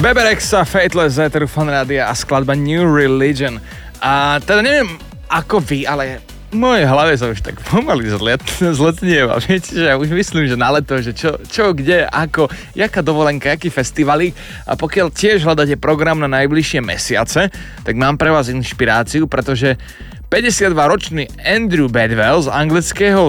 Bebe Rexha, Fateless, Eteru Fan Rádia a skladba New Religion. A teda neviem ako vy, ale v mojej hlave sa už tak pomaly zletnieva. Viete, že ja už myslím, že na leto, že čo, kde, ako, jaká dovolenka, aký festivalík. A pokiaľ tiež hľadáte program na najbližšie mesiace, tak mám pre vás inšpiráciu, pretože 52-ročný Andrew Bedwell z anglického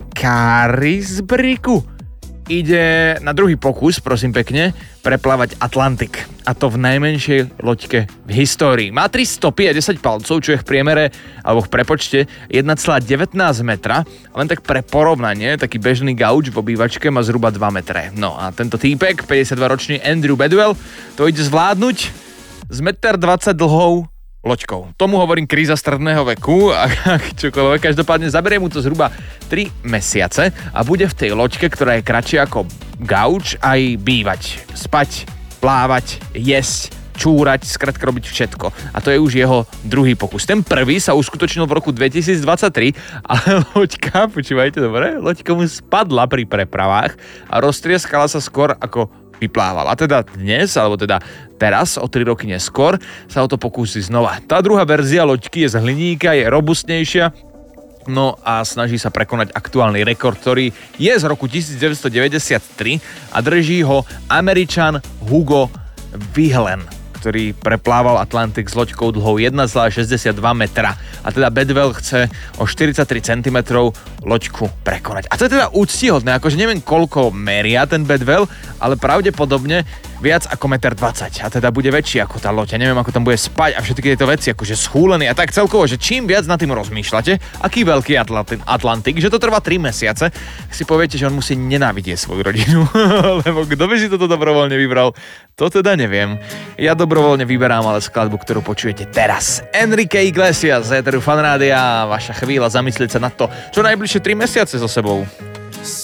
Carisbricku ide na druhý pokus, prosím pekne, preplávať Atlantik. A to v najmenšej loďke v histórii. Má 3 stopy a 10 palcov, čo je v priemere, alebo v prepočte 1,19 metra. Len tak pre porovnanie, taký bežný gauč v obývačke má zhruba 2 metre. No a tento týpek, 52-ročný Andrew Bedwell, to ide zvládnuť z 1,20 m dlhou loďkou. Tomu hovorím kríza stredného veku a čokoľvek. Každopádne zaberie mu to zhruba 3 mesiace a bude v tej loďke, ktorá je kratšia ako gauč, aj bývať, spať, plávať, jesť, čúrať, skrátka robiť všetko. A to je už jeho druhý pokus. Ten prvý sa uskutočnil v roku 2023, ale loďka, počúvajte dobre, loďka mu spadla pri prepravách a roztrieskala sa skôr ako vyplával. A teda dnes, alebo teda teraz, o 3 roky neskôr, sa o to pokúsi znova. Tá druhá verzia loďky je z hliníka, je robustnejšia, no a snaží sa prekonať aktuálny rekord, ktorý je z roku 1993 a drží ho Američan Hugo Vigeland, ktorý preplával Atlantik s loďkou dlhou 1,62 metra. A teda Bedwell chce o 43 cm loďku prekonať. A to je teda úctihodné, akože neviem koľko meria ten Bedwell, ale pravdepodobne viac ako 1,20 m. A teda bude väčší ako tá loď. Ja neviem, ako tam bude spať a všetky tieto veci, akože schúlený. A tak celkovo, že čím viac nad tým rozmýšľate, aký veľký Atlantik, že to trvá 3 mesiace, si poviete, že on musí nenávidieť svoju rodinu. Lebo kto by si toto dobrovoľne vybral, to teda neviem. Ja dobrovoľne vyberám ale skladbu, ktorú počujete teraz. Enrique Iglesias z Eteru Fan Rádia, vaša chvíľa zamyslieť sa na to, čo najbližšie 3 mesiace so sebou.